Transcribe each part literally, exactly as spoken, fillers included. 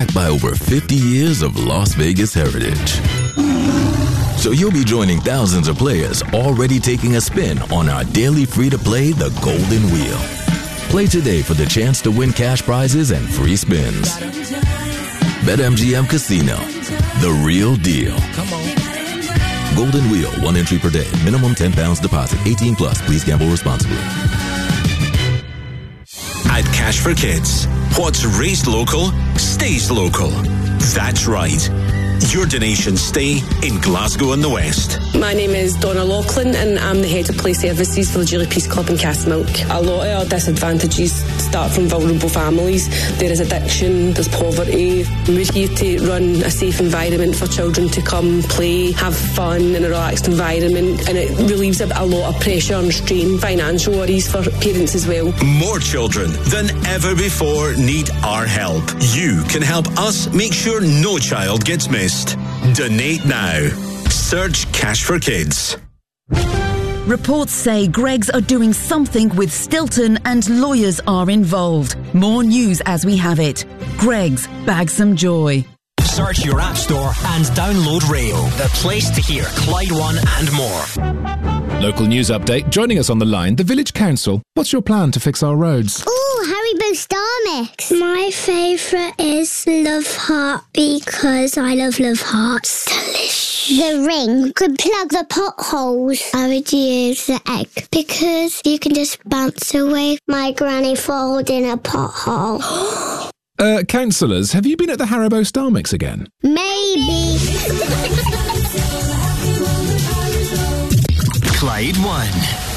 backed by over fifty years of Las Vegas heritage. So you'll be joining thousands of players already taking a spin on our daily free-to-play The Golden Wheel. Play today for the chance to win cash prizes and free spins. BetMGM Casino, the real deal. Come on. Golden Wheel, one entry per day. Minimum ten pounds deposit. eighteen plus. Please gamble responsibly. At Cash for Kids, what's raised local, stays local. That's right. Your donations stay in Glasgow and the West. My name is Donna Laughlin and I'm the head of play services for the Julie Peace Club in Castlemilk. A lot of our disadvantages start from vulnerable families. There is addiction, there's poverty. We're here to run a safe environment for children to come, play, have fun in a relaxed environment, and it relieves a, a lot of pressure and strain, financial worries for parents as well. More children than ever before need our help. You can help us make sure no child gets missed. Donate now. Search Cash for Kids. Reports say Greggs are doing something with Stilton and lawyers are involved. More news as we have it. Greggs, bag some joy. Search your app store and download Rail, the place to hear Clyde One and more. Local news update. Joining us on the line, the Village Council. What's your plan to fix our roads? Ooh, Haribo Star Mix. My favourite is Love Heart because I love Love Hearts. Delicious. The ring could plug the potholes. I would use the egg because you can just bounce away my granny falling in a pothole. Uh, councillors, have you been at the Haribo Star Mix again? Maybe. Clyde One.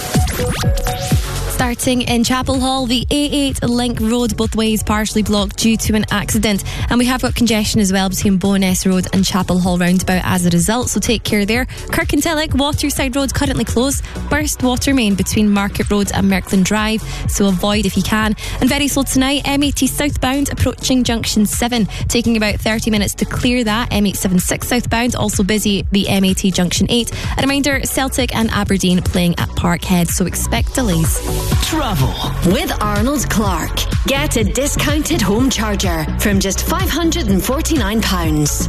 Starting in Chapel Hall, the A eight Link Road both ways partially blocked due to an accident, and we have got congestion as well between Bowness Road and Chapel Hall roundabout as a result, so take care there. Kirkintilloch, Waterside Road currently closed. Burst water main between Market Road and Merkland Drive, so avoid if you can. And very slow tonight, M eighty southbound approaching Junction seven, taking about thirty minutes to clear that. M eight seventy-six southbound also busy, the M eighty Junction eight. A reminder, Celtic and Aberdeen playing at Parkhead, so expect delays. Travel with Arnold Clark. Get a discounted home charger from just five hundred forty-nine pounds.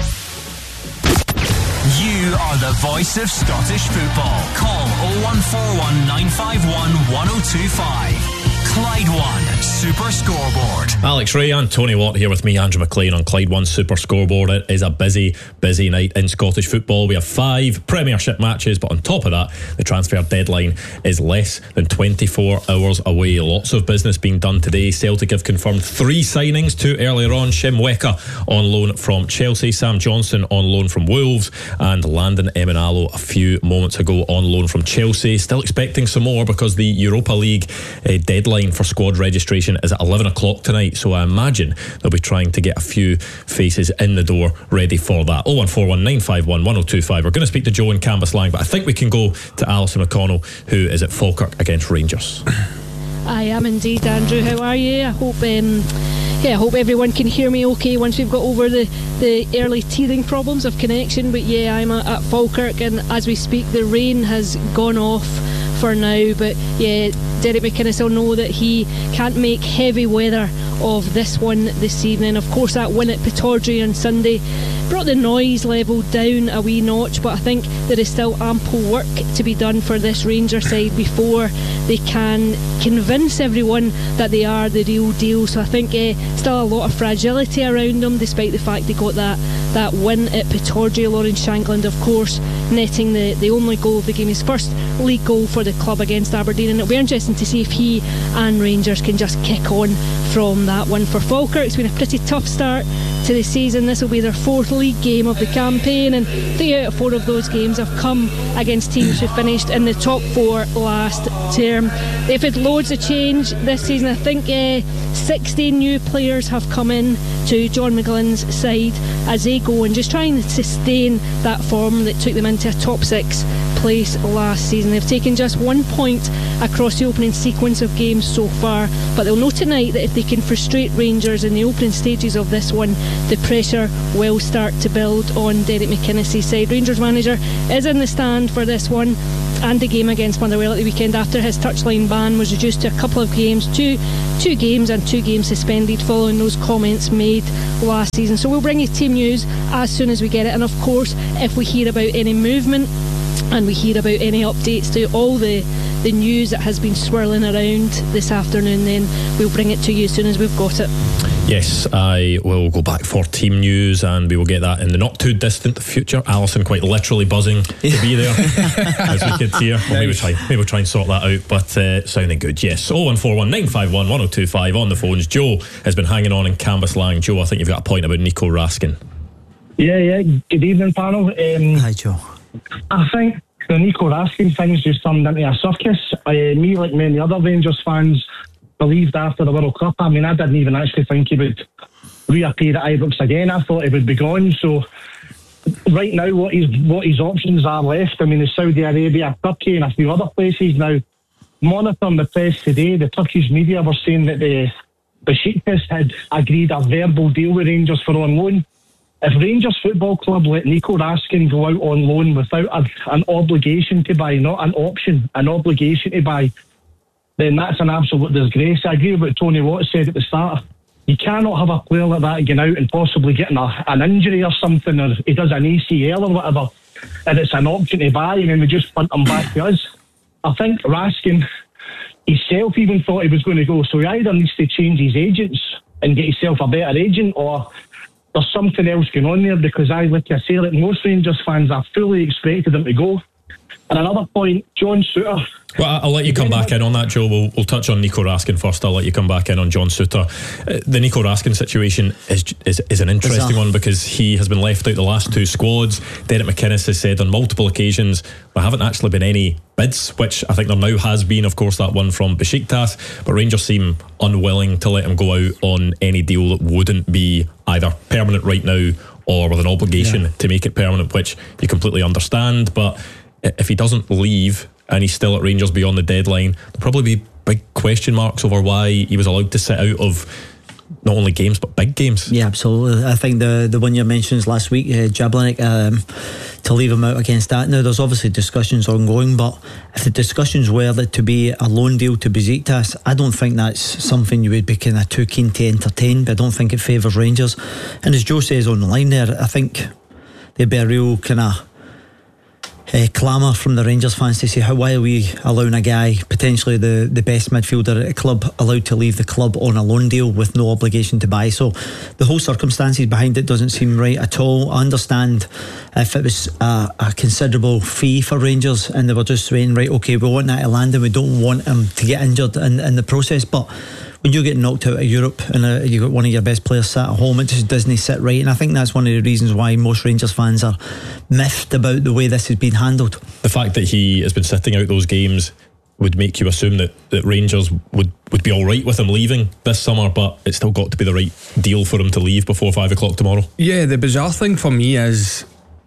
You are the voice of Scottish football. Call oh one four one, nine five one, one oh two five. Clyde One Super Scoreboard. Alex Ray and Tony Watt here with me, Andrew McLean, on Clyde One Super Scoreboard. It is a busy, busy night in Scottish football. We have five Premiership matches, but on top of that, the transfer deadline is less than twenty-four hours away. Lots of business being done today. Celtic have confirmed three signings, two earlier on. Shimweka on loan from Chelsea, Sam Johnson on loan from Wolves, and Landon Emenalo a few moments ago on loan from Chelsea. Still expecting some more because the Europa League uh, deadline for squad registration is at eleven o'clock tonight, so I imagine they'll be trying to get a few faces in the door ready for that. oh one four one, nine five one, one oh two five. We're going to speak to Joe in Cambuslang, but I think we can go to Alison McConnell, who is at Falkirk against Rangers. I am indeed, Andrew. How are you? I hope um, yeah, I hope everyone can hear me okay once we've got over the, the early teething problems of connection. But yeah, I'm at, at Falkirk, and as we speak the rain has gone off for now, but yeah, Derek McInnes will know that he can't make heavy weather of this one this evening. Of course, that win at Pittodrie on Sunday brought the noise level down a wee notch, but I think there is still ample work to be done for this Rangers side before they can convince everyone that they are the real deal. So I think uh, still a lot of fragility around them, despite the fact they got that, that win at Pittodrie. Lawrence Shankland, of course, netting the, the only goal of the game, his first league goal for the club against Aberdeen, and it'll be interesting to see if he and Rangers can just kick on from that one. For Falkirk, it's been a pretty tough start to the season. This will be their fourth league game of the campaign, and three out of four of those games have come against teams who finished in the top four last term. They've had loads of change this season. I think uh, sixty new players have come in to John McGlynn's side as they go and just trying to sustain that form that took them into a top six place last season. They've taken just one point across the opening sequence of games so far, but they'll know tonight that if they can frustrate Rangers in the opening stages of this one, the pressure will start to build on Derek McInnes' side. Rangers manager is in the stand for this one. and the game against Motherwell at the weekend after his touchline ban was reduced to a couple of games, two two games and two games suspended following those comments made last season. So we'll bring you team news as soon as we get it, and of course if we hear about any movement and we hear about any updates to all the, the news that has been swirling around this afternoon, then we'll bring it to you as soon as we've got it. Yes, I will go back for team news and we will get that in the not too distant future. Alison quite literally buzzing to be there as we could hear. Well, maybe we'll try, maybe we'll try and sort that out, but uh, sounding good. Yes, oh one four one nine five one one oh two five on the phones. Joe has been hanging on in Cambuslang. Joe, I think you've got a point about Nico Raskin. Yeah, yeah. Good evening, panel. Um, Hi, Joe. I think the Nico Raskin thing's just turned into a circus. I, me, like many other Rangers fans, believed after the World Cup. I mean, I didn't even actually think he would reappear at Ibrox again. I thought he would be gone. So right now, what his what his options are left? I mean, there's Saudi Arabia, Turkey, and a few other places now. Monitoring the press today, the Turkish media were saying that the Besiktas had agreed a verbal deal with Rangers for on loan. If Rangers Football Club let Nico Raskin go out on loan without a, an obligation to buy, not an option, an obligation to buy, then that's an absolute disgrace. I agree with what Tony Watts said at the start. You cannot have a player like that going out and possibly getting a, an injury or something, or he does an A C L or whatever, and it's an option to buy, and then we just punt him back to us. I think Raskin himself even thought he was going to go, so he either needs to change his agents and get himself a better agent, or there's something else going on there, because I, like I say, like most Rangers fans, I fully expected him to go. And another point, John Souttar. Well, I'll let you come back in on that, Joe. We'll, we'll touch on Nico Raskin first. I'll let you come back in on John Souttar. Uh, the Nico Raskin situation is, is is an interesting Bizarre. one, because he has been left out the last two squads. Derek McInnes has said on multiple occasions there haven't actually been any bids, which I think there now has been, of course, that one from Besiktas, but Rangers seem unwilling to let him go out on any deal that wouldn't be either permanent right now or with an obligation yeah. to make it permanent, which you completely understand. But if he doesn't leave and he's still at Rangers beyond the deadline, there'll probably be big question marks over why he was allowed to sit out of not only games but big games. Yeah, absolutely. I think the the one you mentioned last week, uh, Jablonec, um, to leave him out against that. Now there's obviously discussions ongoing, but if the discussions were that to be a loan deal to Besiktas, I don't think that's something you would be kind of too keen to entertain. But I don't think it favours Rangers. And as Joe says on the line there, I think there'd be a real kind of Uh, clamour from the Rangers fans to say, how why are we allowing a guy, potentially the, the best midfielder at a club, allowed to leave the club on a loan deal with no obligation to buy? So the whole circumstances behind it doesn't seem right at all. I understand if it was a, a considerable fee for Rangers and they were just saying, right, okay, we want that to land and we don't want him to get injured in, in the process, but when you get knocked out of Europe and uh, you've got one of your best players sat at home, it just doesn't sit right. And I think that's one of the reasons why most Rangers fans are miffed about the way this has been handled. The fact that he has been sitting out those games would make you assume that, that Rangers would, would be all right with him leaving this summer, but it's still got to be the right deal for him to leave before five o'clock tomorrow. Yeah, the bizarre thing for me is,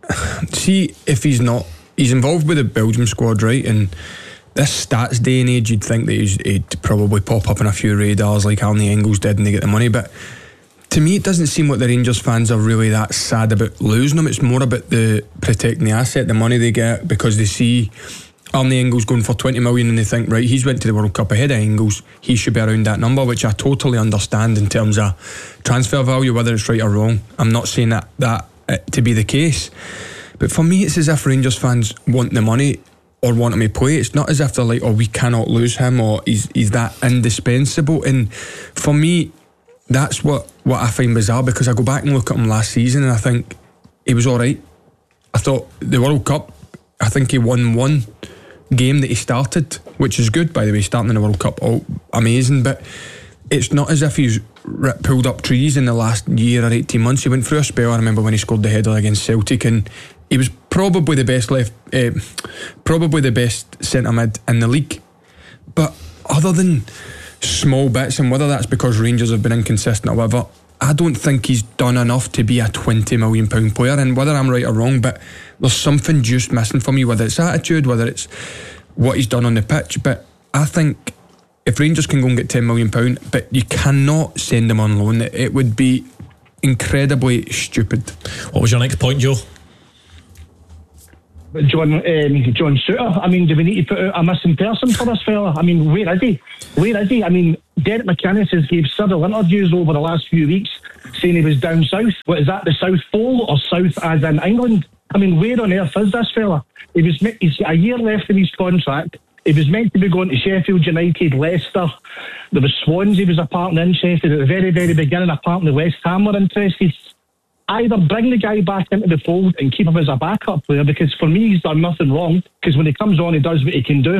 see, if he's not, he's involved with the Belgium squad, right? And this stats day and age, you'd think that he'd probably pop up in a few radars like Arnie Engels did and they get the money. But to me, it doesn't seem like the Rangers fans are really that sad about losing him. It's more about the protecting the asset, the money they get, because they see Arnie Engels going for twenty million and they think, right, he's went to the World Cup ahead of Engels, he should be around that number, which I totally understand in terms of transfer value, whether it's right or wrong. I'm not saying that, that uh, to be the case. But for me, it's as if Rangers fans want the money or want him to play. It's not as if they're like, oh, we cannot lose him, or he's he's that indispensable. And for me, that's what, what I find bizarre, because I go back and look at him last season and I think he was alright. I thought the World Cup, I think he won one game that he started, which is good, by the way, starting in the World Cup, oh, amazing. But it's not as if he's pulled up trees in the last year or eighteen months. He went through a spell, I remember when he scored the header against Celtic, and he was probably the best left, uh, probably the best centre mid in the league. But other than small bits, and whether that's because Rangers have been inconsistent or whatever, I don't think he's done enough to be a twenty million pound player. And whether I'm right or wrong, but there's something just missing for me, whether it's attitude, whether it's what he's done on the pitch. But I think if Rangers can go and get ten million pounds, but you cannot send him on loan, it would be incredibly stupid. What was your next point, Joe? John um, John Suter. I mean, do we need to put out a missing person for this fella? I mean, where is he? Where is he? I mean, Derek McInnes has gave several interviews over the last few weeks saying he was down south. What is that, the South Pole or south as in England? I mean, where on earth is this fella? He was, he's got a year left in his contract. He was meant to be going to Sheffield United, Leicester. There was Swansea was a partner interested at the very, very beginning. Apparently West Ham were interested. Either bring the guy back into the fold and keep him as a backup player, because for me he's done nothing wrong, because when he comes on he does what he can do.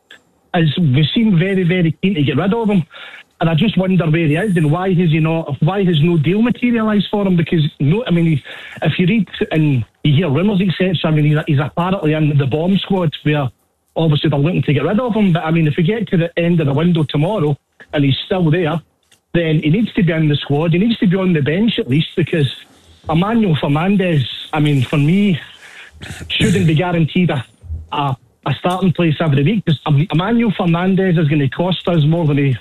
As we seem very, very keen to get rid of him, and I just wonder where he is and why has he not? Why has no deal materialised for him? Because no, I mean, if you read and you hear rumours, et cetera, I mean, he's, he's apparently in the bomb squad where obviously they're looking to get rid of him. But I mean, if we get to the end of the window tomorrow and he's still there, then he needs to be in the squad. He needs to be on the bench at least, because Emmanuel Fernandez, I mean, for me, shouldn't be guaranteed a, a, a starting place every week. Because Emmanuel Fernandez is going to cost us more than he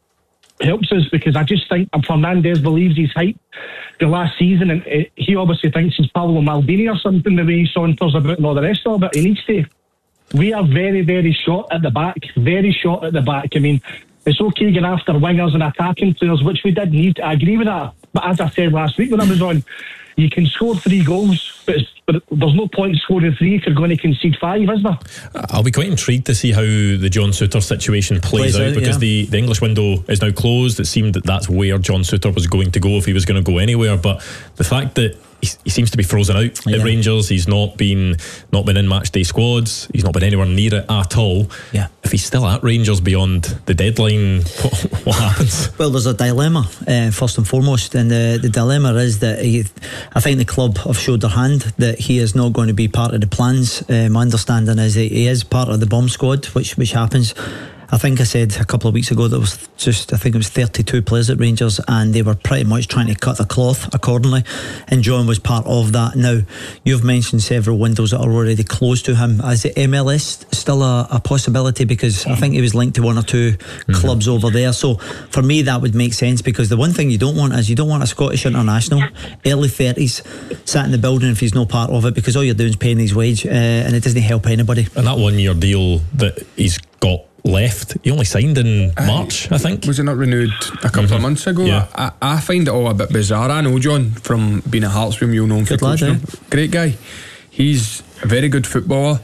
helps us, because I just think Fernandez believes he's hype the last season, and uh, he obviously thinks he's Paolo Maldini or something, the way he saunters about and all the rest of it. He needs to. We are very, very short at the back, very short at the back. I mean, it's okay going after wingers and attacking players, which we did need. I agree with that. But as I said last week when I was on, you can score three goals, but, but there's no point scoring three if you're going to concede five, is there? I'll be quite intrigued to see how the John Souttar situation plays, plays out, out because yeah. the, the English window is now closed. It seemed that that's where John Souttar was going to go if he was going to go anywhere. But the fact that he, he seems to be frozen out yeah. at Rangers, he's not been not been in match day squads, he's not been anywhere near it at all. Yeah. If he's still at Rangers beyond the deadline, what, what happens? Well, there's a dilemma uh, first and foremost, and the, the dilemma is that he, I think the club have showed their hand that he is not going to be part of the plans. Uh, my understanding is that he is part of the bomb squad, which which happens. I think I said a couple of weeks ago that was just, I think it was thirty-two players at Rangers, and they were pretty much trying to cut the cloth accordingly, and John was part of that. Now, you've mentioned several windows that are already closed to him. Is the M L S still a, a possibility? Because I think he was linked to one or two mm-hmm. clubs over there. So for me that would make sense, because the one thing you don't want is you don't want a Scottish international, early thirties, sat in the building if he's no part of it, because all you're doing is paying his wage, uh, and it doesn't help anybody. And that one year deal that he's got left, he only signed in March, I think. Was it not renewed a couple mm-hmm. of months ago? Yeah. I, I find it all a bit bizarre. I know John from being at Hearts, you'll know him for coaching him. Great guy. He's a very good footballer.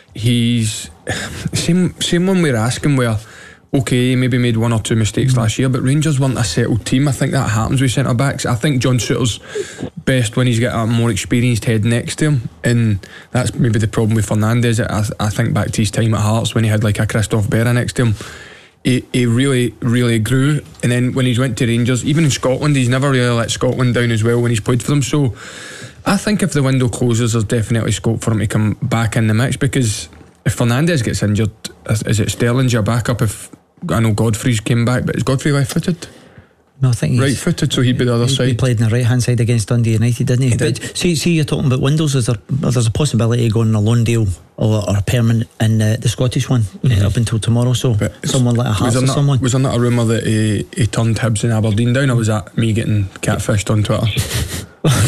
He's same same one we're asking where okay, he maybe made one or two mistakes last year, but Rangers weren't a settled team. I think that happens with centre backs. I think John Souttar's best when he's got a more experienced head next to him, and that's maybe the problem with Fernandez. I, I think back to his time at Hearts when he had like a Christophe Berra next to him. He, he really, really grew, and then when he's went to Rangers, even in Scotland, he's never really let Scotland down as well when he's played for them. So I think if the window closes, there's definitely scope for him to come back in the mix, because if Fernandez gets injured, is, is it Sterling's your backup? If I know Godfrey's came back, but is Godfrey left-footed? No, I think he's right-footed, so he'd be the other he, side. He played on the right-hand side against Dundee United, didn't he? he but did. see, see, you're talking about windows. Is there? There's a possibility of going on a loan deal or, or a permanent in uh, the Scottish one mm-hmm. uh, up until tomorrow. So but someone like a Hearts or not, someone. Was there not a rumour that he, he turned Hibs and Aberdeen down, or was that me getting catfished on Twitter?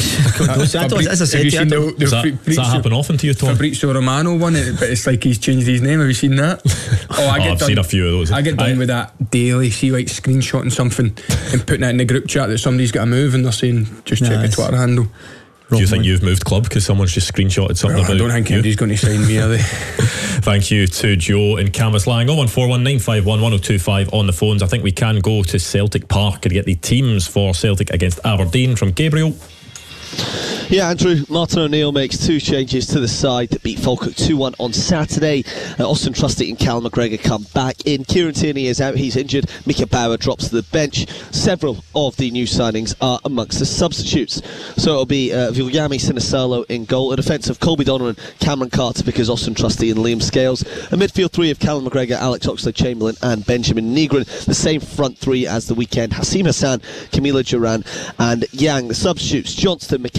As I said, have you seen the, the does, that, Fabrizio, does that happen often to you, Tom? Fabrizio Romano one, but it's like he's changed his name. Have you seen that? Oh, I get oh, I've done, seen a few of those. I get done I, with that daily. See, like screenshotting something and putting it in the group chat that somebody's got a move and they're saying just check nice. the Twitter handle. Do you think you've moved club because someone's just screenshotted something well, about you? I don't think anybody's going to sign me, are they? Thank you to Joe in Cambuslang. oh one four one nine five one one oh two five on the phones. I think we can go to Celtic Park and get the teams for Celtic against Aberdeen from Gabriel. Yeah, Andrew, Martin O'Neill makes two changes to the side that beat Falkirk two one on Saturday. Uh, Austin Trusty and Cal McGregor come back in. Kieran Tierney is out, he's injured. Mika Bauer drops to the bench. Several of the new signings are amongst the substitutes. So it'll be uh, Viljami Sinisalo in goal. A defence of Colby Donovan, Cameron Carter, because Austin Trusty and Liam Scales. A midfield three of Callum McGregor, Alex Oxlade-Chamberlain and Benjamin Nygren. The same front three as the weekend. Hasim Hassan, Camila Duran and Yang. The substitutes: Johnston, McCowan,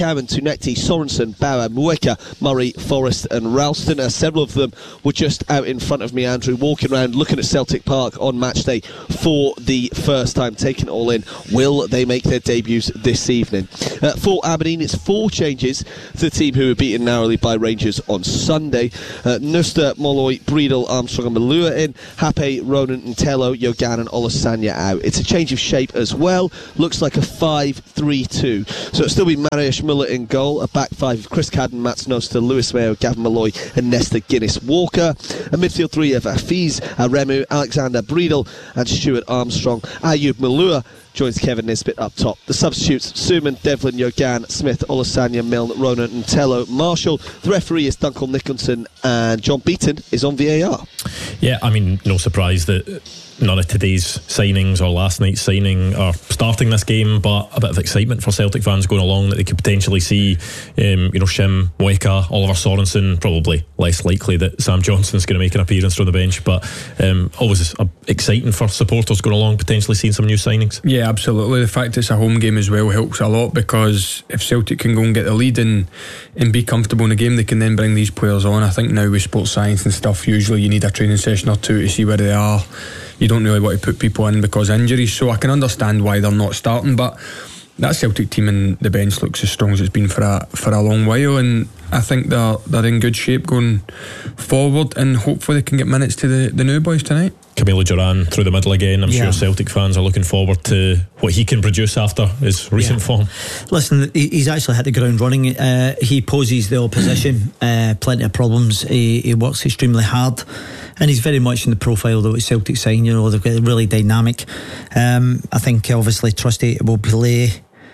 Junecti, Sorensen, Bauer, Mueka, Murray, Forrest and Ralston. Uh, several of them were just out in front of me, Andrew, walking around looking at Celtic Park on match day for the first time, taking it all in. Will they make their debuts this evening? Uh, for Aberdeen, it's four changes to the team who were beaten narrowly by Rangers on Sunday. Uh, Nuster, Molloy, Breedle, Armstrong and Malua in. Hape, Ronan and Tello, Yogan and Olasanya out. It's a change of shape as well. Looks like a five three two. So it'll still be Mariusz Muller in goal. A back five of Chris Cadden, Mats Noster, Lewis Mayo, Gavin Malloy and Nesta Guinness Walker. A midfield three of Afiz, Aremu, Alexander Breedle and Stuart Armstrong. Ayub Malua joins Kevin Nisbet up top. The substitutes: Suman, Devlin, Yogan, Smith, Olasanya, Milne, Ronan and Tello, Marshall. The referee is Duncan Nicholson and John Beaton is on V A R. Yeah, I mean, no surprise that none of today's signings or last night's signing are starting this game, but a bit of excitement for Celtic fans going along that they could potentially see um, you know, Shim, Moeka, Oliver Sorensen. Probably less likely that Sam Johnson's going to make an appearance from the bench, but um, always uh, exciting for supporters going along, potentially seeing some new signings. Yeah, absolutely. The fact it's a home game as well helps a lot, because if Celtic can go and get the lead and, and be comfortable in the game, they can then bring these players on. I think now with sports science and stuff, usually you need a training session or two to see where they are. You don't really want to put people in because of injuries, so I can understand why they're not starting, but that Celtic team in the bench looks as strong as it's been for a for a long while, and I think they're they're in good shape going forward, and hopefully they can get minutes to the, the new boys tonight. Camilo Duran through the middle again. I'm Yeah. sure Celtic fans are looking forward to what he can produce after his recent Yeah. form. Listen, he- he's actually hit the ground running. Uh, he poses the opposition uh, plenty of problems. He, he works extremely hard, and he's very much in the profile that Celtic sign. You know, they've got really dynamic. Um, I think obviously Trusty will play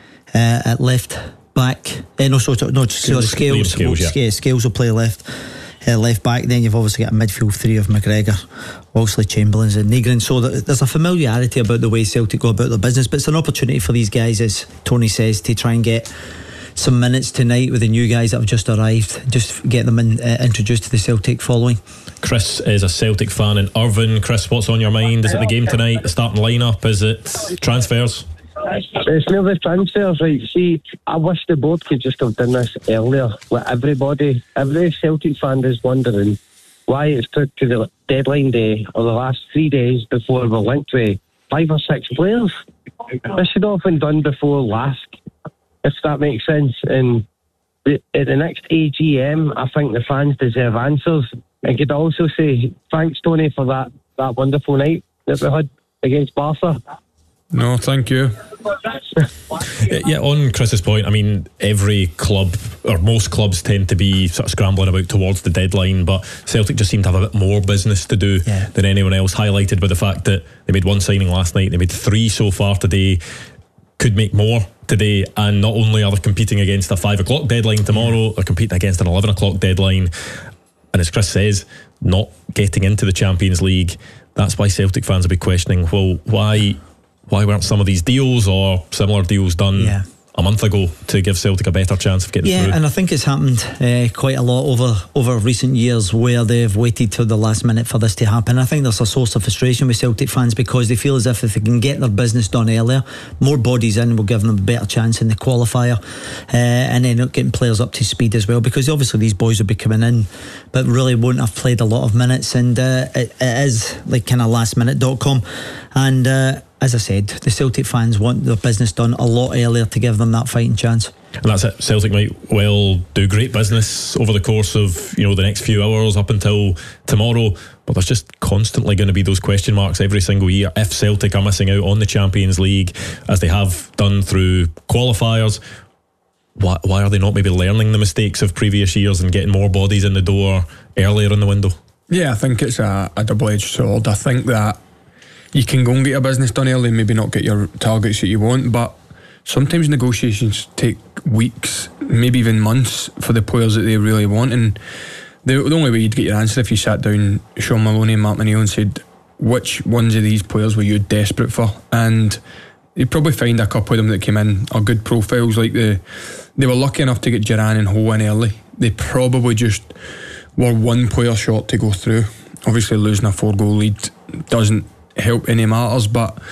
uh, at left back. Uh, no, so no, so Scales, Scales, Liam Scales, will- yeah. Scales will play left. Uh, left back, then you've obviously got a midfield three of McGregor, Oxley, Chamberlains and Negrin, so that there's a familiarity about the way Celtic go about their business, but it's an opportunity for these guys, as Tony says, to try and get some minutes tonight with the new guys that have just arrived, just get them in, uh, introduced to the Celtic following. Chris is a Celtic fan in Irvine. Chris, what's on your mind? Is it the game tonight, the starting lineup? Is it transfers? It's nearly transfers, right? See, I wish the board could just have done this earlier. Like everybody, every Celtic fan is wondering why it's took to the deadline day or the last three days before we're linked with five or six players. This should have been done before last, if that makes sense. And the, at the next A G M, I think the fans deserve answers. I could also say thanks, Tony, for that, that wonderful night that we had against Barca. No, thank you. Yeah, on Chris's point, I mean, every club or most clubs tend to be sort of scrambling about towards the deadline, but Celtic just seem to have a bit more business to do Yeah. than anyone else, highlighted by the fact that they made one signing last night, they made three so far today, could make more today, and not only are they competing against a five o'clock deadline tomorrow, they're competing against an eleven o'clock deadline, and as Chris says, not getting into the Champions League. That's why Celtic fans will be questioning, well, why why weren't some of these deals or similar deals done Yeah. a month ago to give Celtic a better chance of getting Yeah, through? and I think it's happened uh, quite a lot over over recent years where they've waited till the last minute for this to happen. I think there's a source of frustration with Celtic fans because they feel as if if they can get their business done earlier, more bodies in will give them a better chance in the qualifier, uh, and then getting players up to speed as well, because obviously these boys will be coming in but really won't have played a lot of minutes, and uh, it, it is like kind of last minute dot com, and uh, as I said, the Celtic fans want their business done a lot earlier to give them that fighting chance. And that's it. Celtic might well do great business over the course of, you know, the next few hours up until tomorrow, but there's just constantly going to be those question marks every single year. If Celtic are missing out on the Champions League, as they have done through qualifiers, why, why are they not maybe learning the mistakes of previous years and getting more bodies in the door earlier in the window? Yeah, I think it's a, a double-edged sword. I think that you can go and get your business done early, maybe not get your targets that you want, but sometimes negotiations take weeks, maybe even months for the players that they really want, and the, the only way you'd get your answer if you sat down Sean Maloney and Mark O'Neill and said which ones of these players were you desperate for, and you'd probably find a couple of them that came in are good profiles. Like the they were lucky enough to get Duran and Ho in early. They probably just were one player short to go through. Obviously losing a four goal lead doesn't help any matters, but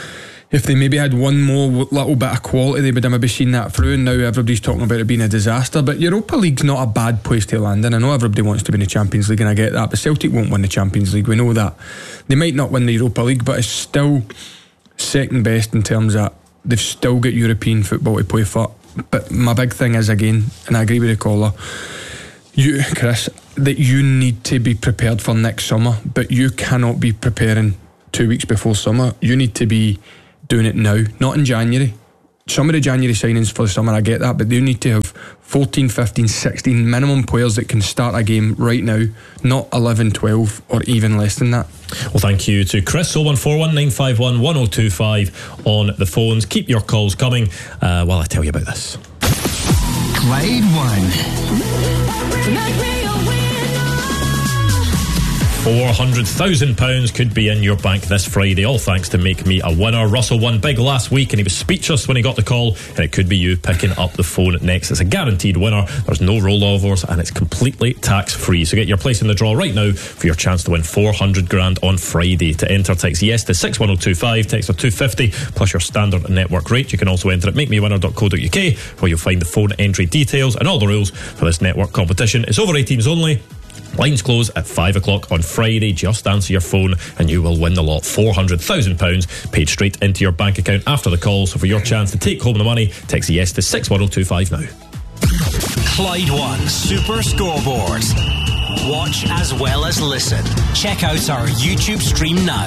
if they maybe had one more little bit of quality, they would have maybe seen that through, and now everybody's talking about it being a disaster. But Europa League's not a bad place to land in. I know everybody wants to be in the Champions League, and I get that, but Celtic won't win the Champions League, we know that. They might not win the Europa League, but it's still second best in terms of they've still got European football to play for. But my big thing is, again, and I agree with the caller, you, Chris, that you need to be prepared for next summer, but you cannot be preparing two weeks before summer. You need to be doing it now, not in January. Some of the January signings for the summer, I get that, but they need to have fourteen, fifteen, sixteen minimum players that can start a game right now, not eleven, twelve or even less than that. Well, thank you to Chris. oh one four one, nine five one, one oh two five on the phones. Keep your calls coming uh, while I tell you about this. Clyde One. four hundred thousand pounds could be in your bank this Friday, all thanks to Make Me a Winner. Russell won big last week and he was speechless when he got the call, and it could be you picking up the phone next. It's a guaranteed winner, there's no rollovers, and it's completely tax free. So get your place in the draw right now for your chance to win four hundred grand on Friday. To enter, text yes to six one oh two five, text for two fifty plus your standard network rate. You can also enter at make me a winner dot co dot uk, where you'll find the phone entry details and all the rules for this network competition. It's over eighteens only. Lines close at five o'clock on Friday. Just answer your phone and you will win the lot. four hundred thousand pounds paid straight into your bank account after the call. So for your chance to take home the money, text yes to six one oh two five now. Clyde One Super Scoreboard. Watch as well as listen. Check out our YouTube stream now.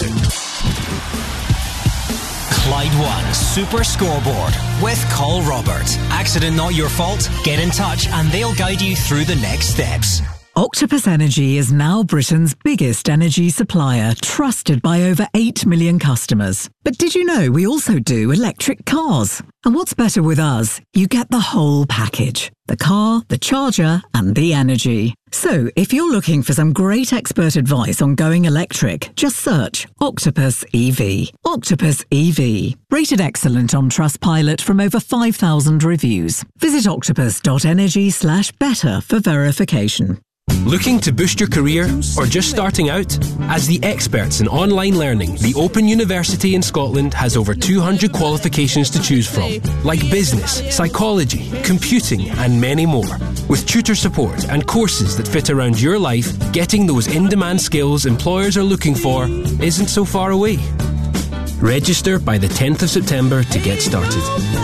Clyde One Super Scoreboard with Call Robert. Accident not your fault? Get in touch and they'll guide you through the next steps. Octopus Energy is now Britain's biggest energy supplier, trusted by over eight million customers. But did you know we also do electric cars? And what's better with us? You get the whole package. The car, the charger, and the energy. So, if you're looking for some great expert advice on going electric, just search Octopus E V. Octopus E V. Rated excellent on Trustpilot from over five thousand reviews. Visit octopus.energy slash better for verification. Looking to boost your career or just starting out? As the experts in online learning, the Open University in Scotland has over two hundred qualifications to choose from, like business, psychology, computing and many more. With tutor support and courses that fit around your life, getting those in-demand skills employers are looking for isn't so far away. Register by the tenth of September to get started.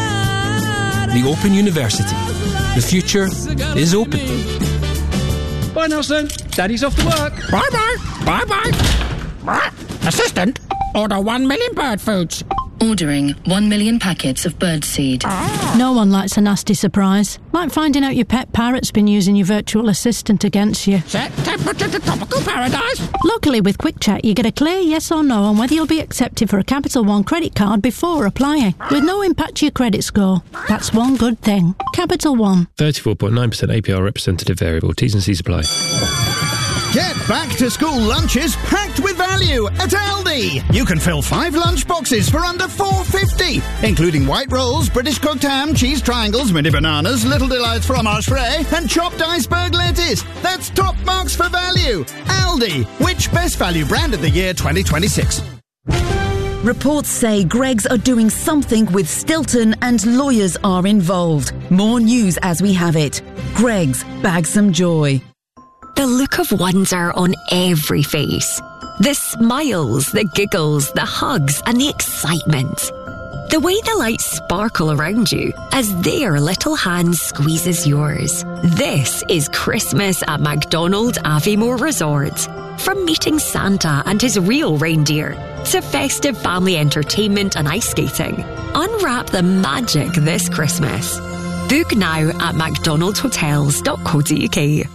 The Open University. The future is open. Bye, Nelson. Daddy's off to work. Bye-bye. Bye-bye. Assistant, order one million bird foods. Ordering one million packets of birdseed. No one likes a nasty surprise. Like finding out your pet parrot's been using your virtual assistant against you. Set temperature to tropical paradise. Luckily, with Quick Check, you get a clear yes or no on whether you'll be accepted for a Capital One credit card before applying, with no impact to your credit score. That's one good thing. Capital One. thirty-four point nine percent A P R representative variable. T's and C's apply. Get back to school lunches packed with value at Aldi. You can fill five lunch boxes for under four fifty, including white rolls, British cooked ham, cheese triangles, mini bananas, little delights fromage frais, and chopped iceberg lettuce. That's top marks for value. Aldi, which best value brand of the year twenty twenty-six? Reports say Greggs are doing something with Stilton and lawyers are involved. More news as we have it. Greggs, bag some joy. The look of wonder on every face. The smiles, the giggles, the hugs, and the excitement. The way the lights sparkle around you as their little hand squeezes yours. This is Christmas at McDonald Aviemore Resort. From meeting Santa and his real reindeer to festive family entertainment and ice skating. Unwrap the magic this Christmas. Book now at mcdonald hotels dot co dot uk.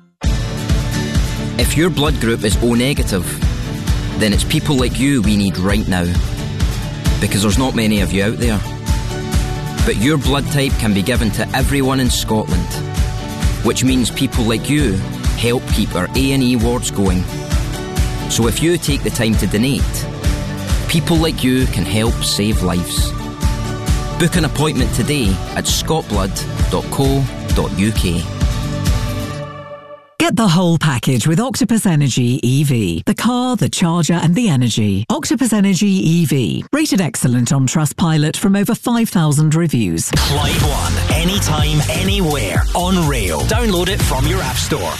If your blood group is O negative, then it's people like you we need right now. Because there's not many of you out there. But your blood type can be given to everyone in Scotland, which means people like you help keep our A and E wards going. So if you take the time to donate, people like you can help save lives. Book an appointment today at scotblood dot co dot uk. Get Get the whole package with Octopus Energy E V. The car, the charger and the energy. Octopus Energy E V. Rated excellent on Trustpilot from over five thousand reviews. Clyde One. Anytime, anywhere. On rail. Download it from your app store.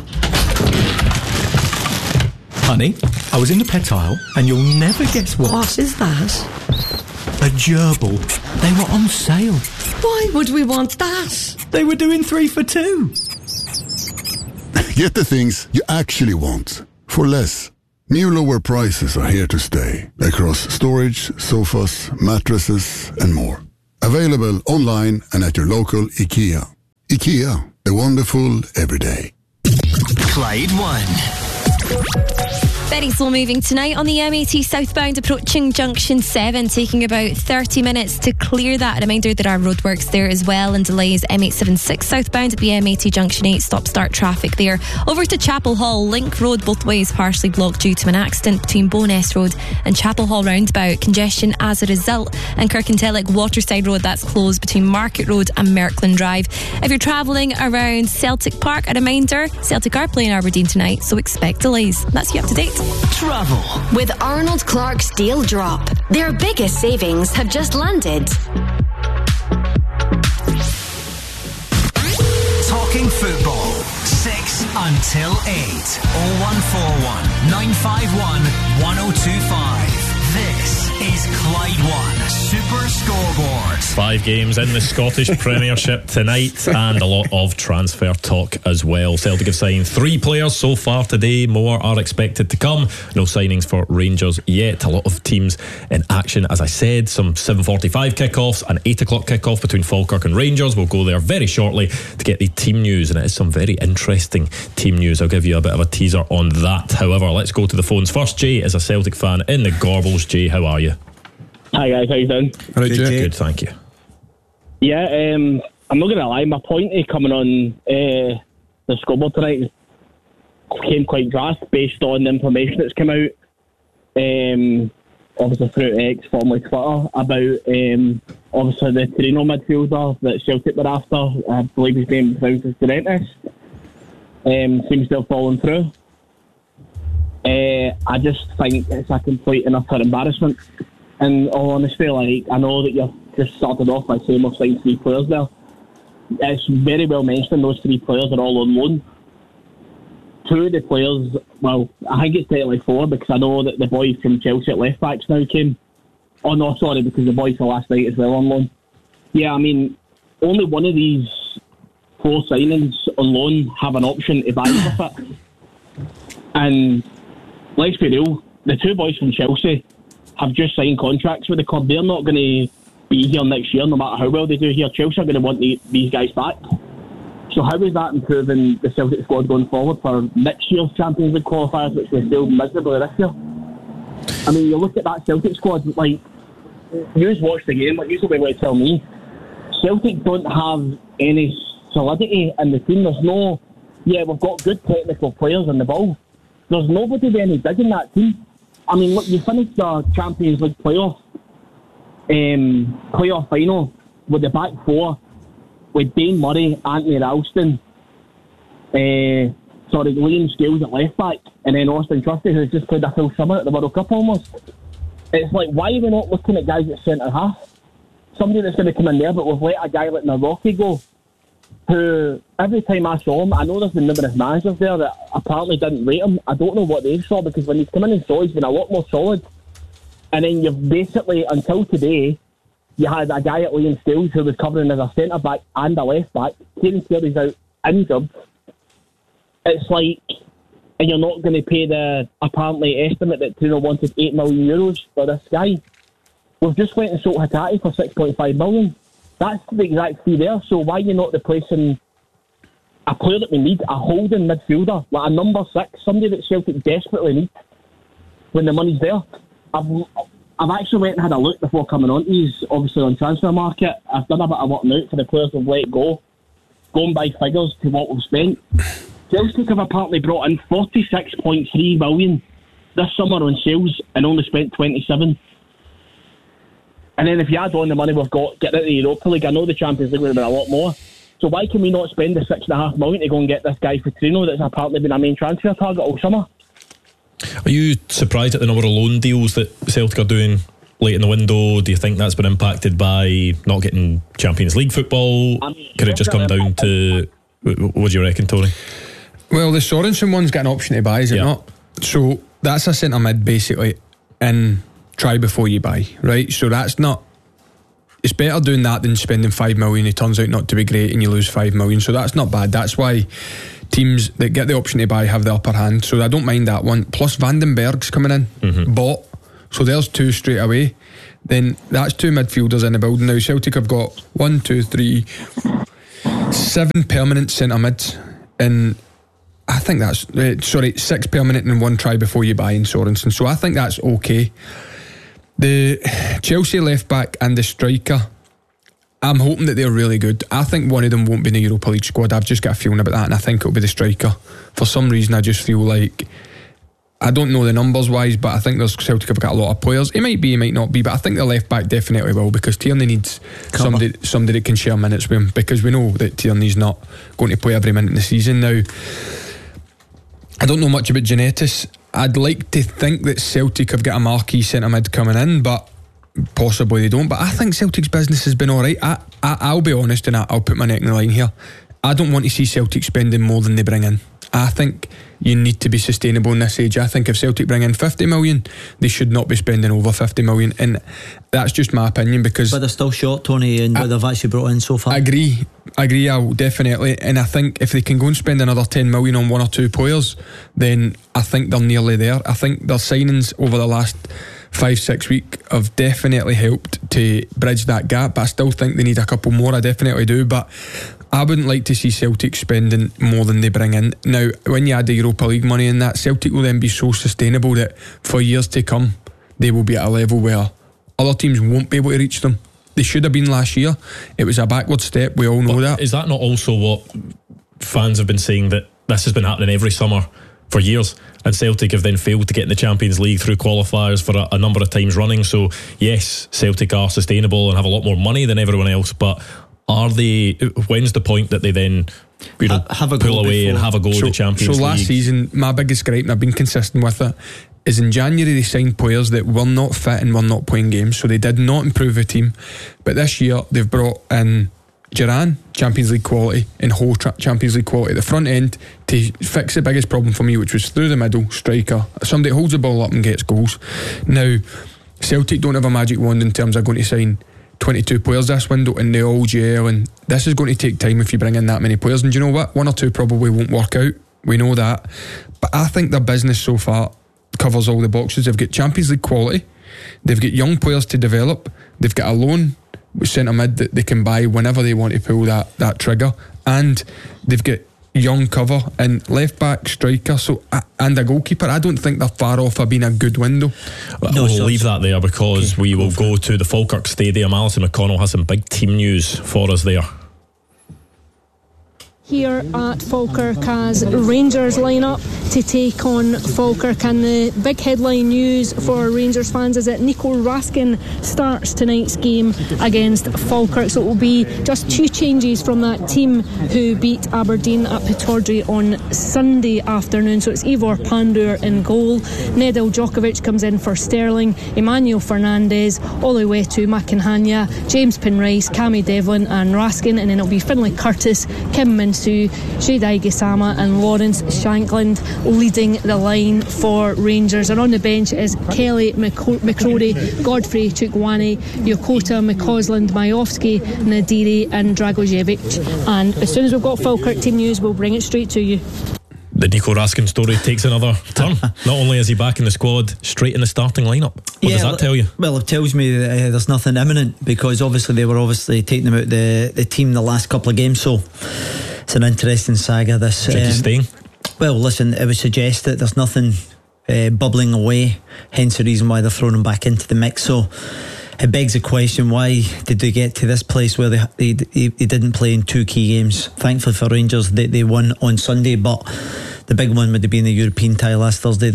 Honey, I was in the pet aisle and you'll never guess what. What is that? A gerbil. They were on sale. Why would we want that? They were doing three for two. Get the things you actually want for less. New lower prices are here to stay across storage, sofas, mattresses and more. Available online and at your local IKEA. IKEA, the wonderful everyday. Clyde One. Very slow moving tonight on the M eighty southbound approaching junction seven, taking about thirty minutes to clear that. A reminder there are roadworks there as well and delays M eight seventy-six southbound at the M eighty junction eight, stop start traffic there. Over to Chapel Hall, Link Road both ways partially blocked due to an accident between Bowness Road and Chapel Hall roundabout. Congestion as a result. And Kirkintilloch Waterside Road, that's closed between Market Road and Merkland Drive. If you're travelling around Celtic Park, a reminder, Celtic are playing Aberdeen tonight, so expect delays. That's you up to date. Travel with Arnold Clark's Deal Drop. Their biggest savings have just landed. Talking football. six until eight. oh one four one, nine five one, one oh two five. This is Clyde One Super Scoreboard. Five games in the Scottish Premiership tonight and a lot of transfer talk as well. Celtic have signed three players so far today. More are expected to come. No signings for Rangers yet. A lot of teams in action, as I said. Some seven forty-five kickoffs, an eight o'clock kickoff between Falkirk and Rangers. We'll go there very shortly to get the team news, and it is some very interesting team news. I'll give you a bit of a teaser on that. However, let's go to the phones first. Jay is a Celtic fan in the Gorbals. Jay, how are you? Hi guys, how you doing? All right, Jay. Good, thank you. Yeah, um, I'm not going to lie, my point of coming on uh, the scoreboard tonight came quite fast based on the information that's come out, um, obviously through X, formerly Twitter, about um, obviously the Torino midfielder that Celtic were after. I believe his name is Durantis. Um, seems to have fallen through. Uh, I just think it's a complete and utter embarrassment. And all honesty, like, I know that you've just started off by saying we've signed three players there. It's very well mentioned those three players are all on loan. Two of the players, well, I think it's technically four because I know that the boy from Chelsea at left backs now came. Oh no, sorry, because the boy from last night as well on loan. Yeah, I mean, only one of these four signings on loan have an option to buy with it. And let's be real, the two boys from Chelsea have just signed contracts with the club. They're not going to be here next year, no matter how well they do here. Chelsea are going to want the, these guys back. So how is that improving the Celtic squad going forward for next year's Champions League qualifiers, which we failed miserably this year? I mean, you look at that Celtic squad, like, you just watch the game, like, you will be able to tell me, Celtic don't have any solidity in the team. There's no, yeah, we've got good technical players on the ball. There's nobody with any big in that team. I mean, look, you finished the Champions League playoff, um, playoff final with the back four, with Dane Murray, Anthony Ralston, uh, sorry, Liam Scales at left back, and then Austin Trusty, who's just played a full summer at the World Cup almost. It's like, why are we not looking at guys at centre half? Somebody that's going to come in there, but we've let a guy like Nawrocki go, who, every time I saw him, I know there's been numerous managers there that apparently didn't rate him. I don't know what they saw, because when he's come in and saw, he's been a lot more solid. And then you've basically, until today, you had a guy at Liam Scales who was covering as a centre-back and a left-back. Kieran Carey's out injured. It's like, and you're not going to pay the apparently estimate that Torino wanted eight million euros for this guy. We've just went and sold Hatate for six point five million. That's the exact fee there. So why are you not replacing a player that we need, a holding midfielder, like a number six, somebody that Celtic desperately need when the money's there? I've, I've actually went and had a look before coming on to these, obviously on Transfer Market. I've done a bit of working out for the players we've let go, going by figures to what we've spent. Celtic have apparently brought in forty-six point three million this summer on sales and only spent twenty-seven. And then if you add on the money we've got, getting into the Europa League, I know the Champions League would have been a lot more, So why can we not spend the six and a half million to go and get this guy for Trino that's apparently been a main transfer target all summer? Are you surprised at the number of loan deals that Celtic are doing late in the window? Do you think that's been impacted by not getting Champions League football? I mean, could it just come down to, what do you reckon, Tony? Well, the Sorensen one's got an option to buy, is it yeah. not? So that's a centre mid basically, and try before you buy, right? So that's not, it's better doing that than spending five million. It turns out not to be great and you lose five million. So that's not bad. That's why teams that get the option to buy have the upper hand. So I don't mind that one. Plus Vandenberg's coming in, mm-hmm. bought. So there's two straight away. Then that's two midfielders in the building. Now Celtic have got one, two, three, seven permanent centre mids, and I think that's uh, sorry, six permanent and one try before you buy in Sorensen. So I think that's okay. The Chelsea left back and the striker, I'm hoping that they're really good. I think one of them won't be in the Europa League squad. I've just got a feeling about that, and I think it'll be the striker. For some reason I just feel like, I don't know the numbers wise, but I think there's Celtic have got a lot of players. He might be, he might not be, but I think the left back definitely will, because Tierney needs Cover. somebody somebody that can share minutes with him, because we know that Tierney's not going to play every minute in the season. Now, I don't know much about Giannettis. I'd like to think that Celtic have got a marquee centre mid coming in, but possibly they don't. But I think Celtic's business has been alright. I, I, I'll be honest, and I, I'll put my neck in the line here. I don't want to see Celtic spending more than they bring in. I think you need to be sustainable in this age. I think if Celtic bring in fifty million, they should not be spending over fifty million, and that's just my opinion, because but they're still short, Tony, and what they've actually brought in so far. I agree I agree I'll definitely, and I think if they can go and spend another ten million on one or two players, then I think they're nearly there. I think their signings over the last five, six weeks have definitely helped to bridge that gap, but I still think they need a couple more. I definitely do, but I wouldn't like to see Celtic spending more than they bring in. Now, when you add the Europa League money in that, Celtic will then be so sustainable that for years to come they will be at a level where other teams won't be able to reach them. They should have been last year. It was a backward step, we all know but that. Is that not also what fans have been saying, that this has been happening every summer for years, and Celtic have then failed to get in the Champions League through qualifiers for a, a number of times running? So yes, Celtic are sustainable and have a lot more money than everyone else, but are they, when's the point that they then, you know, have a pull away before. and have a go so, at the Champions League? So last season, my biggest gripe, and I've been consistent with it, is in January they signed players that were not fit and were not playing games, so they did not improve the team. But this year they've brought in Duran, Champions League quality, and Ho, Champions League quality at the front end to fix the biggest problem for me, which was through the middle, striker, somebody holds the ball up and gets goals. Now, Celtic don't have a magic wand in terms of going to sign twenty-two players this window and they all gel, and this is going to take time if you bring in that many players. And do you know what? One or two probably won't work out, we know that, but I think their business so far covers all the boxes. They've got Champions League quality, they've got young players to develop, they've got a loan centre mid that they can buy whenever they want to pull that, that trigger, and they've got young cover and left back, striker, so and a goalkeeper. I don't think they're far off of being a good window. Well, no, we'll so leave that there, because okay, we will go to the Falkirk Stadium. Alison McConnell has some big team news for us there. Here at Falkirk as Rangers line up to take on Falkirk, and the big headline news for Rangers fans is that Nico Raskin starts tonight's game against Falkirk, so it will be just two changes from that team who beat Aberdeen at Pittodrie on Sunday afternoon. So it's Ivor Pandur in goal, Nedel Djokovic comes in for Sterling, Emmanuel Fernandez, Oluwetu Makinhanya, James Penrice, Cammy Devlin and Raskin, and then it'll be Finlay Curtis, Kim Minsu, Shadai Gisama and Lawrence Shankland leading the line for Rangers. And on the bench is Kelly McCrory, Godfrey Chukwane, Yokota, McCausland, Majowski, Nadiri and Dragojevic. And as soon as we've got Falkirk team news, we'll bring it straight to you. The Nico Raskin story takes another turn. Not only is he back in the squad, straight in the starting lineup. What yeah, does that tell you? Well, it tells me that uh, there's nothing imminent, because obviously they were obviously taking them out the, the team the last couple of games, so it's an interesting saga this. Do you think he's staying? Well, listen, it would suggest that there's nothing uh, bubbling away, hence the reason why they're throwing him back into the mix. So it begs the question, why did they get to this place where they they, they, they didn't play in two key games? Thankfully for Rangers, they, they won on Sunday, but the big one would have been the European tie last Thursday that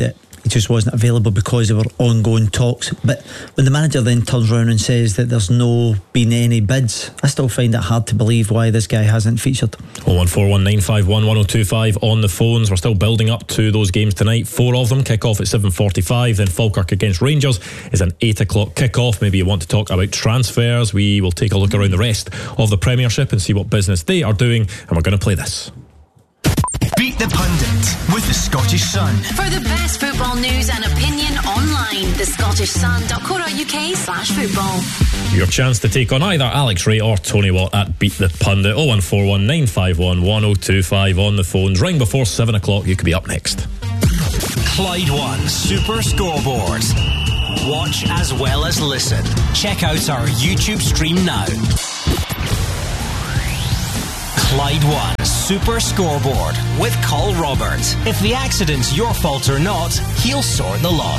he just wasn't available because there were ongoing talks. But when the manager then turns around and says that there's no been any bids, I still find it hard to believe why this guy hasn't featured. oh one four one nine five one one oh two five on the phones. We're still building up to those games tonight. Four of them kick off at seven forty-five. Then Falkirk against Rangers is an eight o'clock kick off. Maybe you want to talk about transfers. We will take a look around the rest of the Premiership and see what business they are doing, and we're going to play this. Beat the Pundit with the Scottish Sun. For the best football news and opinion online, the Scottish Sun dot co dot uk slash football. Your chance to take on either Alex Ray or Tony Watt at Beat the Pundit. oh one four one nine five one one oh two five on the phones. Ring before seven o'clock. You could be up next. Clyde One Super Scoreboard. Watch as well as listen. Check out our YouTube stream now. Clyde One Super Scoreboard with Col Robert. If the accident's your fault or not, he'll sort the lot.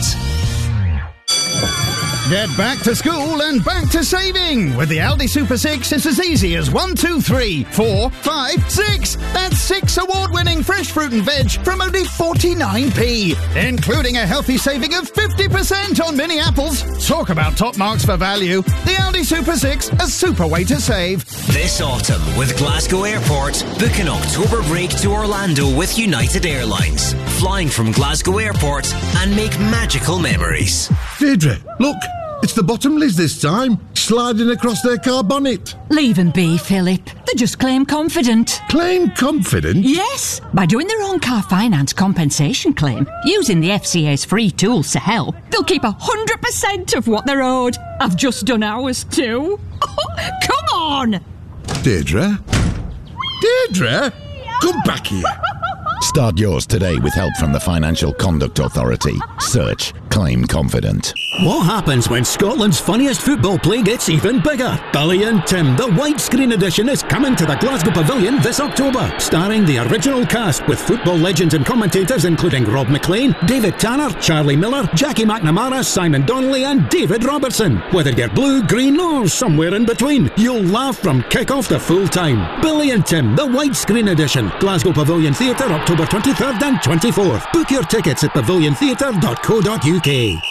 Get back to school and back to saving. With the Aldi Super six, it's as easy as one, two, three, four, five, six. That's six award-winning fresh fruit and veg from only forty-nine p, including a healthy saving of fifty percent on mini apples. Talk about top marks for value. The Aldi Super six, a super way to save. This autumn with Glasgow Airport, book an October break to Orlando with United Airlines. Flying from Glasgow Airport and make magical memories. Deirdre, look, it's the Bottomleys this time, sliding across their car bonnet. Leave them be, Philip. They're just claim confident. Claim confident? Yes, by doing their own car finance compensation claim, using the F C A's free tools to help, they'll keep one hundred percent of what they're owed. I've just done ours too. Come on! Deirdre? Deirdre? Come back here. Start yours today with help from the Financial Conduct Authority. Search Claim Confident. What happens when Scotland's funniest football play gets even bigger? Billy and Tim, the widescreen edition, is coming to the Glasgow Pavilion this October, starring the original cast with football legends and commentators including Rob McLean, David Tanner, Charlie Miller, Jackie McNamara, Simon Donnelly and David Robertson. Whether you're blue, green or somewhere in between, you'll laugh from kick-off to full-time. Billy and Tim, the widescreen edition. Glasgow Pavilion Theatre, October twenty-third and twenty-fourth. Book your tickets at pavilion theatre dot co dot uk.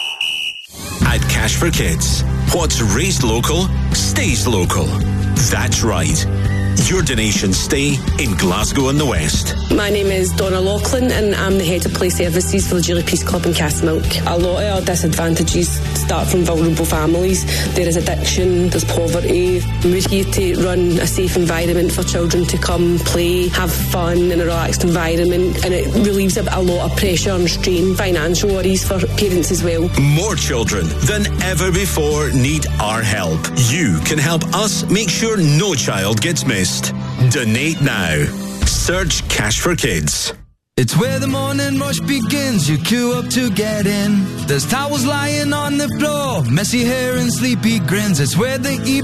At Cash for Kids, what's raised local stays local. That's right. Your donations stay in Glasgow and the West. My name is Donna Laughlin and I'm the Head of Play Services for the Julie Peace Club in Castlemilk. A lot of our disadvantages start from vulnerable families. There is addiction, there's poverty. We're here to run a safe environment for children to come, play, have fun in a relaxed environment, and it relieves a, a lot of pressure and strain, financial worries for parents as well. More children than ever before need our help. You can help us make sure no child gets missed. Donate now. Search Cash for Kids. It's where the morning rush begins. You queue up to get in. There's towels lying on the floor, messy hair and sleepy grins. It's where the evening